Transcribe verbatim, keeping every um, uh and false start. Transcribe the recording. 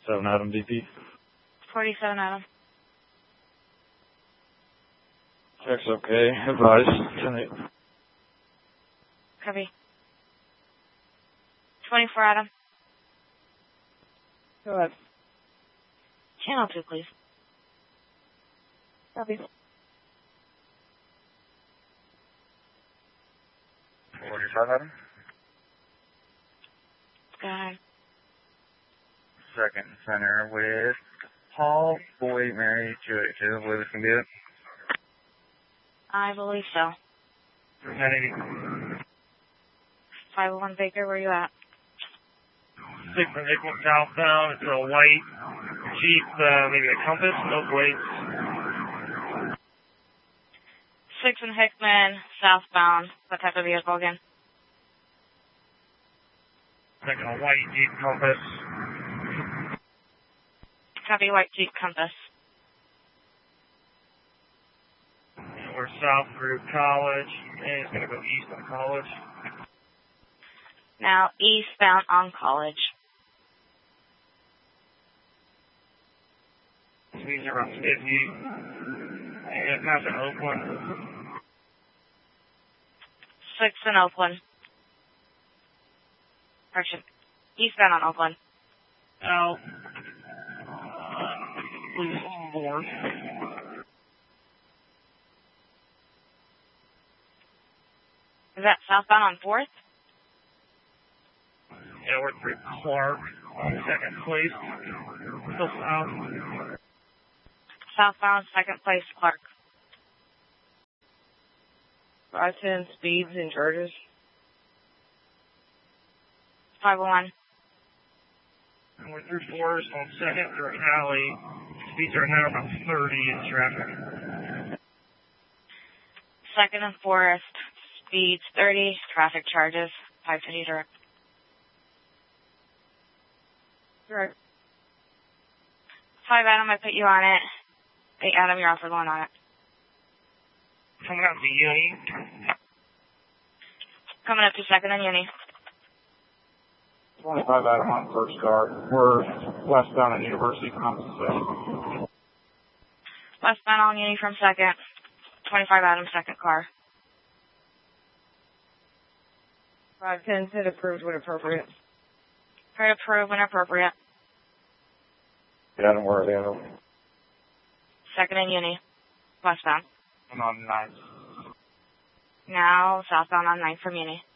seven Adam D P. forty-seven Adam. Check's okay. Advise. ten eight. Copy. twenty-four Adam. Go ahead. Channel two, please. Copy. forty-five Adam. Go ahead. Second center with Paul, Boy, Mary, Juliet. I believe this can be it. I believe so. ten eighty. five oh one Baker, where are you at? six from Hickman southbound. It's a white Jeep, uh, maybe a Compass, no plates. six in Hickman, southbound. What type of vehicle again? Second, a white Jeep Compass. Copy, white Jeep Compass. We're south through College, and it's going to go east on College. Now eastbound on College. Speeds around fifty. And that's in Oakland. six in Oakland. Correction. Eastbound on Oakland. Out. Please, more. Is that southbound on fourth? Yeah, we're through Clark on second place. Still south. Southbound, second place, Clark. five ten speeds and charges. five oh one. And we're through Forest on second through Alley. Speeds right now about thirty in traffic. Second and Forest, speeds thirty, traffic charges, five fifty direct. Direct. five Adam, I put you on it. eight Adam, you're offered one on it. Coming out to Uni. Coming up to second and Uni. twenty-five Adam on first car. We're westbound at University Compensation. Westbound on Uni from second. twenty-five Adam, second car. five ten said approved when appropriate. Try to approve when appropriate. Yeah, don't worry, Adam. Second and Uni. Westbound. I'm on ninth. Now southbound on ninth from Uni.